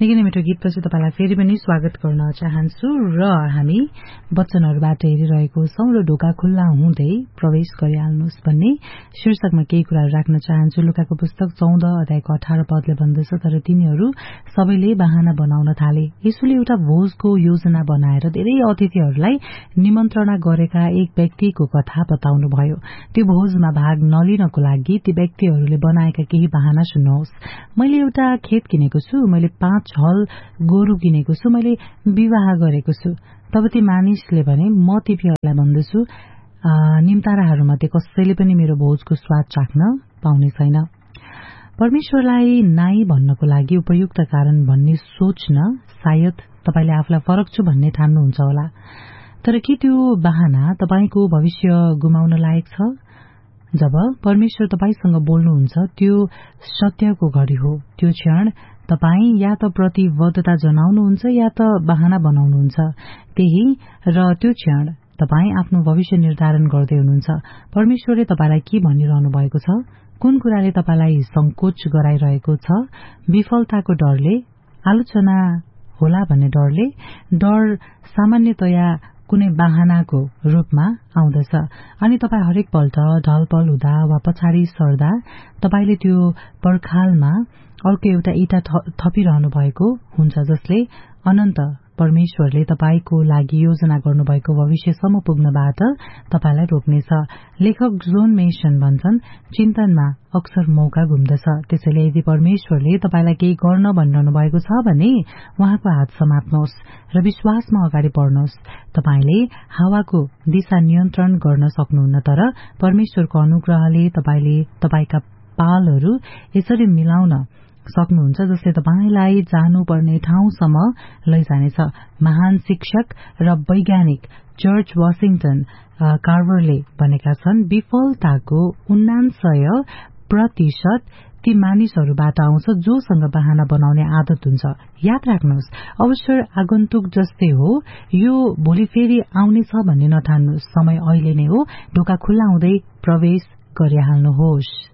निकै नै मिठो गीतपछि तपाईलाई फेरि पनि स्वागत गर्न चाहन्छु र हामी वचनहरूबाट हेरिरहेको छौं र ढोका खुल्ला हुँदै प्रवेश गरिहाल्नुहोस् भन्ने शीर्षकमा केही कुराहरू राख्न चाहन्छु। लुकाको पुस्तक 14 अध्यायको 18 पदले भन्दछ, तर तिनीहरू सबैले बहाना बनाउन थाले। येशूले एउटा भोजको योजना बनाएर धेरै अतिथिहरूलाई निमन्त्रणा गरेका एक व्यक्तिको कथा बताउनु भयो। त्यो भोजमा भाग नलिनको लागि ती व्यक्तिहरूले बनाएका केही बहाना सुन्नुहोस्। मैले एउटा खेत किनेको छु, मैले 5 हल गोरु किनेको छु, मैले विवाह गरेको छु। तब ती मानिसले भने, म तिमीहरूलाई भन्दछु, निम्ताराहरूमध्ये कसैले पनि मेरो भोजको स्वाद चाख्न पाउने छैन। परमेश्वरलाई नाई भन्नको लागि उपयुक्त कारण भन्ने सोच्न सायद तपाईले आफूलाई फरक छु भन्ने ठान्नुहुन्छ होला, तर के त्यो बहाना तपाईको भविष्य गुमाउन लायक छ? जब परमेश्वर तपाईसँग बोल्नुहुन्छ त्यो सत्यको घडी हो। त्यो क्षण तपाई या त प्रतिबद्धता जनाउनुहुन्छ या त बहाना बनाउनुहुन्छ। त्यही र त्यो क्षण तपाई आफ्नो भविष्य निर्धारण गर्दै हुनुहुन्छ। परमेश्वरले तपाईलाई के भनिरहनु भएको छ? कुन कुराले तपाईलाई संकोच गराइरहेको छ? विफलताको डरले, आलोचना होला भन्ने डरले? डर सामान्यतया कुनै बहानाको रूपमा आउँदछ अनि तपाई हरेक पल्ट ढलपल हुँदा वा पछाडि सर्दा तपाईले त्यो पर्खालमा अर्को एउटा इँटा थपिरहनु भएको हुन्छ, जसले अनन्त परमेश्वरले तपाईको लागि योजना गर्नुभएको भविष्यसम्म पुग्नबाट तपाईलाई रोक्नेछ। लेखक जोन मेसन भन्छन्, चिन्तनमा अक्सर मौका घुम्दछ। त्यसैले यदि परमेश्वरले तपाईलाई केही गर्न भनिरहनु भएको छ भने उहाँको हात समात्नुहोस् र विश्वासमा अगाडि बढ्नुहोस्। तपाईले हावाको दिशा नियन्त्रण गर्न सक्नुहुन्न, तर परमेश्वरको अनुग्रहले तपाईले तपाईका पालहरू यसरी मिलाउन सक्नुहुन्छ जसले तपाईलाई जानुपर्ने ठाउँसम्म लैजानेछ। महान शिक्षक र वैज्ञानिक जर्ज वाशिंगटन कार्वरले भनेका छन्, विफलताको 99% ती मानिसहरूबाट आउँछ जोसँग बहाना बनाउने आदत हुन्छ। याद राख्नुहोस्, अवसर आगन्तुक जस्तै हो, यो भोलि फेरि आउनेछ भन्ने नठान्नुहोस्। समय अहिले नै हो, ढोका खुल्ला हुँदै प्रवेश गरिहाल्नुहोस्।